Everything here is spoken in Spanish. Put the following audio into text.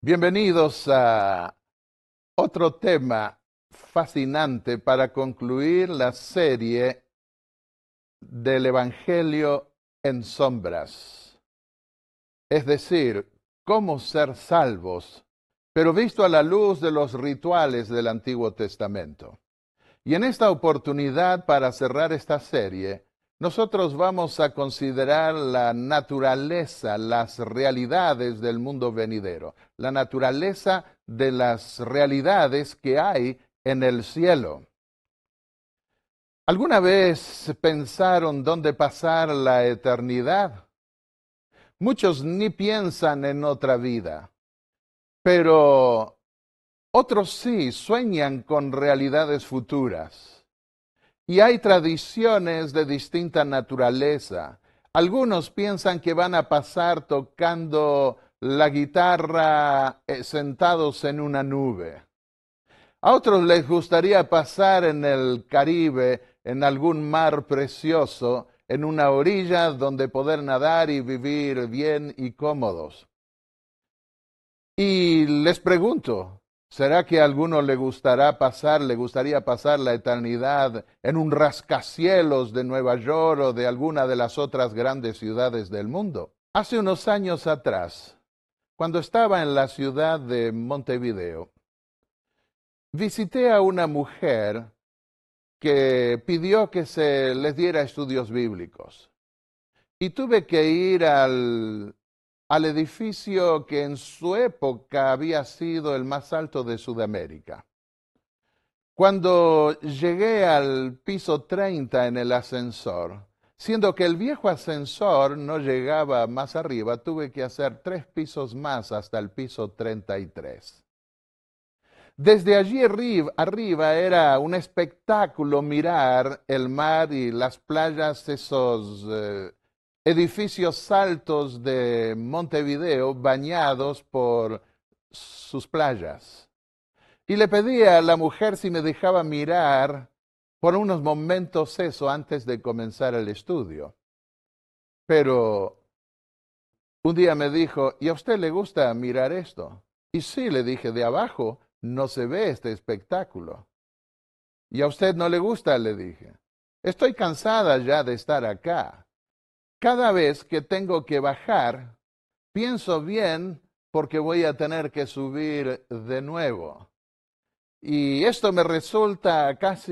Bienvenidos a otro tema fascinante para concluir la serie del Evangelio en sombras. Es decir, cómo ser salvos, pero visto a la luz de los rituales del Antiguo Testamento. Y en esta oportunidad, para cerrar esta serie, nosotros vamos a considerar la naturaleza, las realidades del mundo venidero, la naturaleza de las realidades que hay en el cielo. ¿Alguna vez pensaron dónde pasar la eternidad? Muchos ni piensan en otra vida, pero otros sí sueñan con realidades futuras. Y hay tradiciones de distinta naturaleza. Algunos piensan que van a pasar tocando la guitarra sentados en una nube. A otros les gustaría pasar en el Caribe, en algún mar precioso, en una orilla donde poder nadar y vivir bien y cómodos. Y les pregunto, ¿será que a alguno le gustaría pasar la eternidad en un rascacielos de Nueva York o de alguna de las otras grandes ciudades del mundo? Hace unos años atrás, cuando estaba en la ciudad de Montevideo, visité a una mujer que pidió que se les diera estudios bíblicos. Y tuve que ir al edificio que en su época había sido el más alto de Sudamérica. Cuando llegué al piso 30 en el ascensor, siendo que el viejo ascensor no llegaba más arriba, tuve que hacer 3 pisos más hasta el piso 33. Desde allí arriba era un espectáculo mirar el mar y las playas, esos edificios altos de Montevideo bañados por sus playas. Y le pedí a la mujer si me dejaba mirar por unos momentos eso antes de comenzar el estudio. Pero un día me dijo, ¿y a usted le gusta mirar esto? Y sí, le dije, de abajo no se ve este espectáculo. ¿Y a usted no le gusta? Le dije. Estoy cansada ya de estar acá. Cada vez que tengo que bajar, pienso bien porque voy a tener que subir de nuevo. Y esto me resulta casi